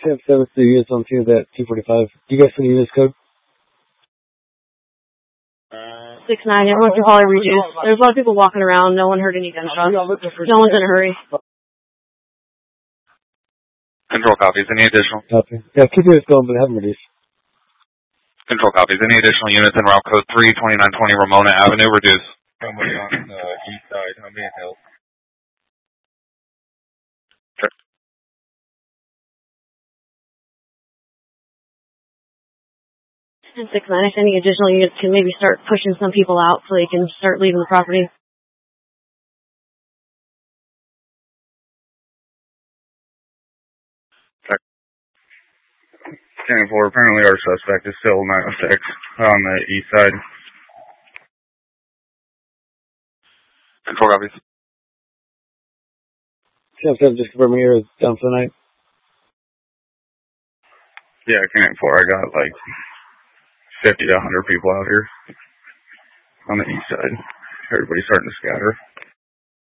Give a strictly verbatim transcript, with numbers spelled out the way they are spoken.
Camp seven to the units on two that two forty-five. Do you guys see the units code? six nine, everyone's probably reduced. There's a lot of people walking around. No one heard any gunshots. No one's in a hurry. Control copies. Any additional? Copy. Yeah, keep units going, but have them reduced. Control copies. Any additional units in route code three twenty-nine twenty Ramona Avenue, reduce. Somebody on the east side, Humvee and Hills. Check. And six nine, if any additional units can maybe start pushing some people out so they can start leaving the property. Check. ten four, apparently our suspect is still nine oh six on the east side. Control copies. Camp seven, just confirming here is down for the night. Yeah, Camp four, I got like fifty to one hundred people out here on the east side. Everybody's starting to scatter.